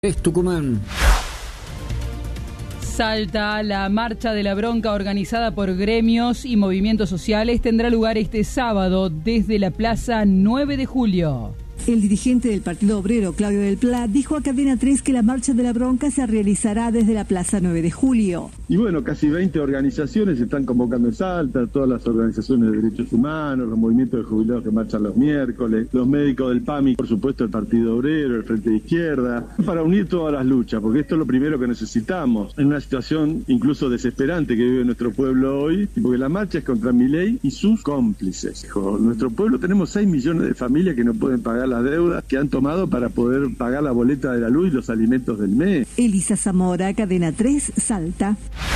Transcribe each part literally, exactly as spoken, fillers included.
Es Tucumán. Salta, la marcha de la bronca organizada por gremios y movimientos sociales tendrá lugar este sábado desde la Plaza nueve de julio. El dirigente del Partido Obrero, Claudio Del Pla, dijo a Cadena tres que la marcha de la bronca se realizará desde la Plaza nueve de julio. Y bueno, casi veinte organizaciones se están convocando en Salta, todas las organizaciones de derechos humanos, los movimientos de jubilados que marchan los miércoles, los médicos del P A M I, por supuesto el Partido Obrero, el Frente de Izquierda, para unir todas las luchas, porque esto es lo primero que necesitamos, en una situación incluso desesperante que vive nuestro pueblo hoy, porque la marcha es contra Milei y sus cómplices. En nuestro pueblo tenemos seis millones de familias que no pueden pagar las deudas que han tomado para poder pagar la boleta de la luz y los alimentos del mes. Elisa Zamora, Cadena tres, Salta.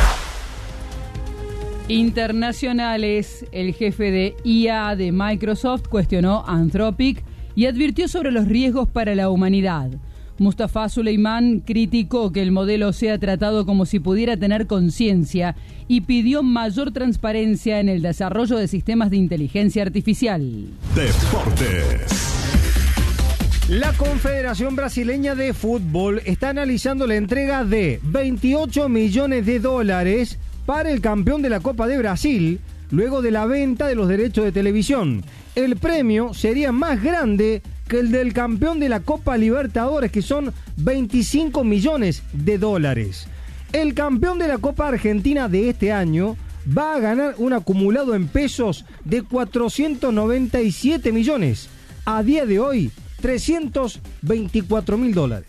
Internacionales, el jefe de I A de Microsoft cuestionó Anthropic y advirtió sobre los riesgos para la humanidad. Mustafa Suleyman criticó que el modelo sea tratado como si pudiera tener conciencia y pidió mayor transparencia en el desarrollo de sistemas de inteligencia artificial. Deportes. La Confederación Brasileña de Fútbol está analizando la entrega de veintiocho millones de dólares para el campeón de la Copa de Brasil, luego de la venta de los derechos de televisión. El premio sería más grande que el del campeón de la Copa Libertadores, que son veinticinco millones de dólares. El campeón de la Copa Argentina de este año va a ganar un acumulado en pesos de cuatrocientos noventa y siete millones. A día de hoy, trescientos veinticuatro mil dólares.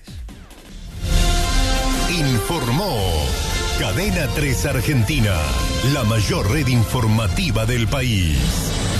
Informó Cadena tres Argentina, la mayor red informativa del país.